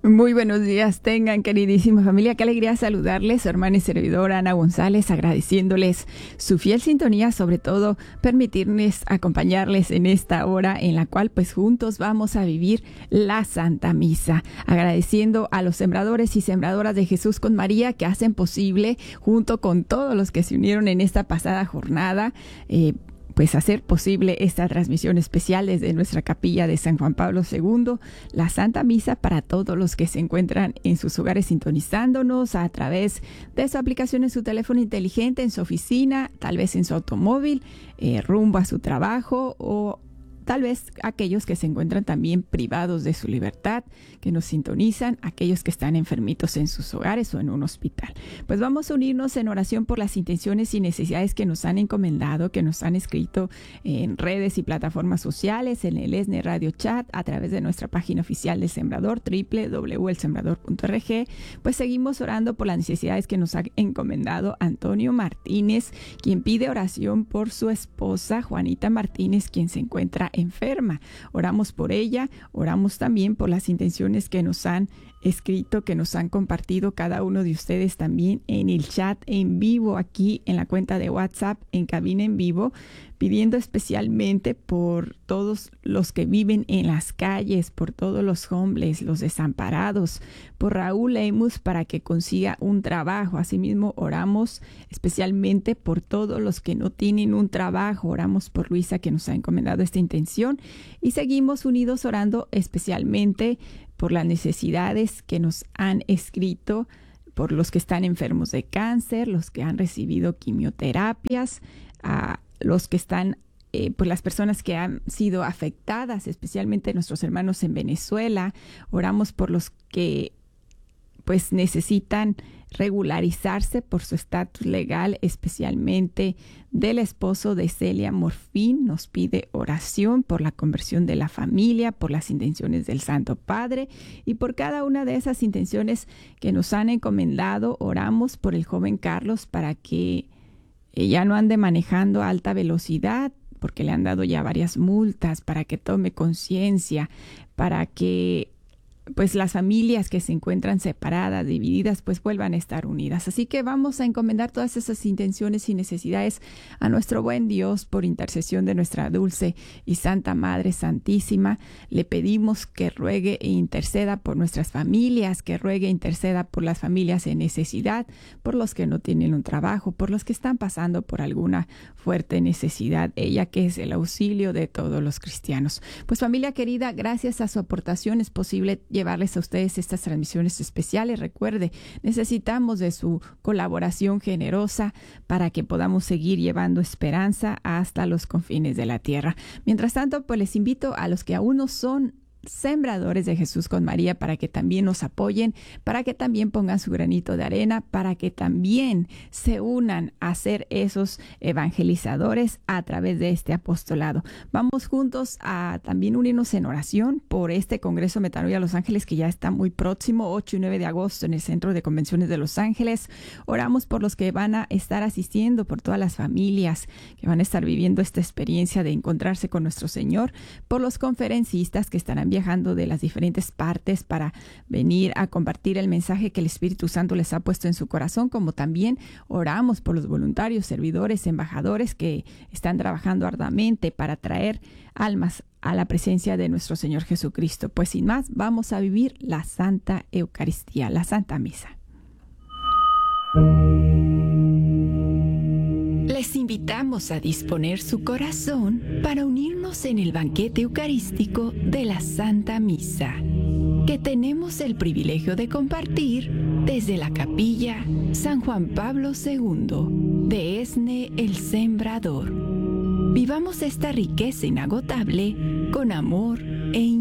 Muy buenos días tengan, queridísima familia. Qué alegría saludarles, su hermana y servidora Ana González, agradeciéndoles su fiel sintonía, sobre todo permitirles acompañarles en esta hora en la cual pues juntos vamos a vivir la Santa Misa. Agradeciendo a los sembradores y sembradoras de Jesús con María que hacen posible, junto con todos los que se unieron en esta pasada jornada, pues hacer posible esta transmisión especial desde nuestra capilla de San Juan Pablo II, la Santa Misa para todos los que se encuentran en sus hogares sintonizándonos a través de su aplicación en su teléfono inteligente, en su oficina, tal vez en su automóvil, rumbo a su trabajo, o tal vez aquellos que se encuentran también privados de su libertad, que nos sintonizan, aquellos que están enfermitos en sus hogares o en un hospital. Pues vamos a unirnos en oración por las intenciones y necesidades que nos han encomendado, que nos han escrito en redes y plataformas sociales, en el ESNE Radio Chat, a través de nuestra página oficial del Sembrador, www.elsembrador.org. Pues seguimos orando por las necesidades que nos ha encomendado Antonio Martínez, quien pide oración por su esposa Juanita Martínez, quien se encuentra enferma. Oramos por ella, oramos también por las intenciones que nos han escrito, que nos han compartido cada uno de ustedes también en el chat en vivo, aquí en la cuenta de WhatsApp, en cabina en vivo, pidiendo especialmente por todos los que viven en las calles, por todos los homeless, los desamparados, por Raúl Lemus para que consiga un trabajo. Asimismo, oramos especialmente por todos los que no tienen un trabajo. Oramos por Luisa, que nos ha encomendado esta intención, y seguimos unidos orando especialmente por las necesidades que nos han escrito, por los que están enfermos de cáncer, los que han recibido quimioterapias, los que están, pues las personas que han sido afectadas, especialmente nuestros hermanos en Venezuela. Oramos por los que pues necesitan regularizarse por su estatus legal, especialmente del esposo de Celia Morfín. Nos pide oración por la conversión de la familia, por las intenciones del Santo Padre, y por cada una de esas intenciones que nos han encomendado. Oramos por el joven Carlos para que ya no ande manejando a alta velocidad, porque le han dado ya varias multas, para que tome conciencia, para que pues las familias que se encuentran separadas, divididas, pues vuelvan a estar unidas. Así que vamos a encomendar todas esas intenciones y necesidades a nuestro buen Dios por intercesión de nuestra dulce y Santa Madre Santísima. Le pedimos que ruegue e interceda por nuestras familias, que ruegue e interceda por las familias en necesidad, por los que no tienen un trabajo, por los que están pasando por alguna fuerte necesidad, ella que es el auxilio de todos los cristianos. Pues familia querida, gracias a su aportación es posible llevarles a ustedes estas transmisiones especiales. Recuerde, necesitamos de su colaboración generosa para que podamos seguir llevando esperanza hasta los confines de la tierra. Mientras tanto, pues les invito a los que aún no son sembradores de Jesús con María para que también nos apoyen, para que también pongan su granito de arena, para que también se unan a ser esos evangelizadores a través de este apostolado. Vamos juntos a también unirnos en oración por este Congreso Metanoia Los Ángeles, que ya está muy próximo, 8 y 9 de agosto en el Centro de Convenciones de Los Ángeles. Oramos por los que van a estar asistiendo, por todas las familias que van a estar viviendo esta experiencia de encontrarse con nuestro Señor, por los conferencistas que estarán viajando de las diferentes partes para venir a compartir el mensaje que el Espíritu Santo les ha puesto en su corazón, como también oramos por los voluntarios, servidores, embajadores que están trabajando arduamente para traer almas a la presencia de nuestro Señor Jesucristo. Pues sin más, vamos a vivir la Santa Eucaristía, la Santa Misa. Les invitamos a disponer su corazón para unirnos en el banquete eucarístico de la Santa Misa, que tenemos el privilegio de compartir desde la capilla San Juan Pablo II de ESNE El Sembrador. Vivamos esta riqueza inagotable con amor e